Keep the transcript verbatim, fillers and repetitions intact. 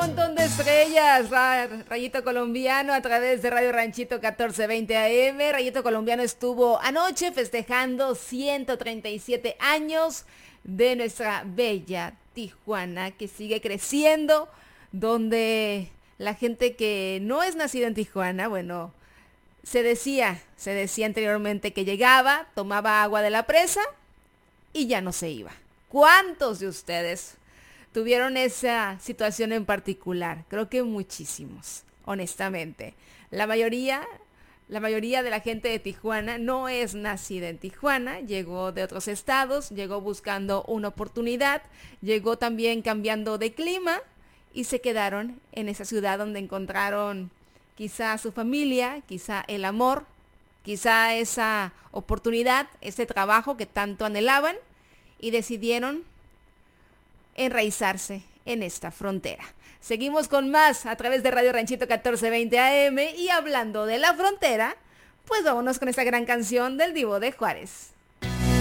montón de estrellas. Ra- Rayito Colombiano a través de Radio Ranchito catorce veinte A M. Rayito Colombiano estuvo anoche festejando ciento treinta y siete años de nuestra bella Tijuana, que sigue creciendo, donde la gente que no es nacida en Tijuana, bueno, se decía, se decía anteriormente que llegaba, tomaba agua de la presa y ya no se iba. ¿Cuántos de ustedes tuvieron esa situación en particular? Creo que muchísimos, honestamente. La mayoría, la mayoría de la gente de Tijuana no es nacida en Tijuana, llegó de otros estados, llegó buscando una oportunidad, llegó también cambiando de clima y se quedaron en esa ciudad donde encontraron quizá su familia, quizá el amor, quizá esa oportunidad, ese trabajo que tanto anhelaban y decidieron enraizarse en esta frontera. Seguimos con más a través de Radio Ranchito catorce veinte A M y hablando de la frontera, pues vámonos con esta gran canción del Divo de Juárez.